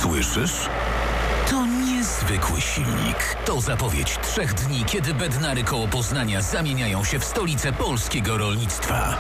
Słyszysz? To niezwykły silnik. To zapowiedź 3 dni, kiedy Bednary koło Poznania zamieniają się w stolicę polskiego rolnictwa.